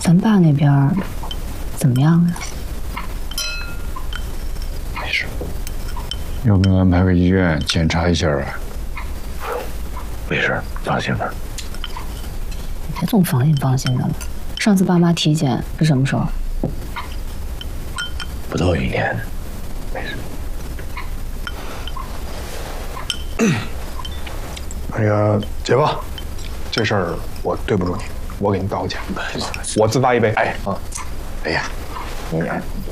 咱爸那边怎么样呀？ 没事。要不要安排个医院检查一下啊？ 没事，放心吧。 你别总放心放心的了。上次爸妈体检是什么时候？ 不到1年，没事。 那个姐夫，这事儿我对不住你，我给您道个歉，我自罚1杯。哎啊， 哎呀，